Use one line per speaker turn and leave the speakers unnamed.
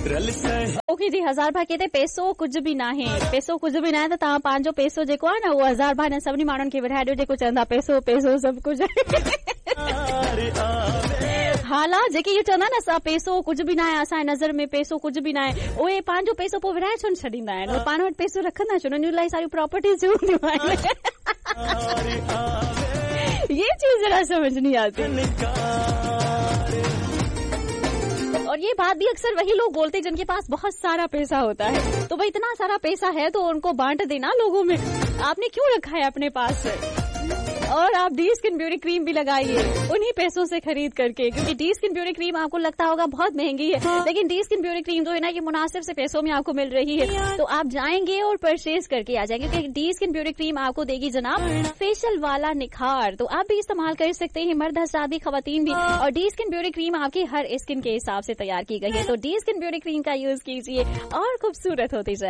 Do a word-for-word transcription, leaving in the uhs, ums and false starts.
Okay जी, हज़ार भाई कहते पैसो कुछ भी ना है, पैसो कुछ भी ना है, तो तव्हां पंहिंजो पैसो जेको आहे न उहो हज़ार भाई न सभिनी माण्हुनि खे विरहाए ॾियो जेको चवंदा पैसो पैसो सभु कुझु हाला जेके इहो चवंदा न असां पैसो कुझु बि न आहे, असांजे नज़र में पैसो कुझु बि न आहे, उहे पंहिंजो पैसो पोइ विरहाए छो न छॾींदा आहिनि, उहे पाण वटि पैसो रखंदा छो न, उन्हनि इलाही सारियूं प्रॉपर्टीज़ हूंदियूं आहिनि ये चीज जरा समझ नहीं आती। और ये बात भी अक्सर वही लोग बोलते हैं जिनके पास बहुत सारा पैसा होता है, तो भाई इतना सारा पैसा है तो उनको बांट देना लोगों में, आपने क्यों रखा है अपने पास। और आप डी स्किन ब्यूटी क्रीम भी लगाइए उन्हीं पैसों से खरीद करके, क्योंकि डी स्किन ब्यूटी क्रीम आपको लगता होगा बहुत महंगी है, लेकिन डी स्किन ब्यूटी क्रीम जो है ना ये मुनासिब से पैसों में आपको मिल रही है, तो आप जाएंगे और परचेज करके आ जाएंगे, क्योंकि डी स्किन ब्यूटी क्रीम आपको देगी जनाब फेशियल वाला निखार, तो आप भी इस्तेमाल कर सकते हैं, मर्द हज़रात भी खवातीन भी। और डी स्किन ब्यूटी क्रीम आपकी हर स्किन के हिसाब से तैयार की गई है, तो डी स्किन ब्यूटी क्रीम का यूज कीजिए और खूबसूरत होती जाए।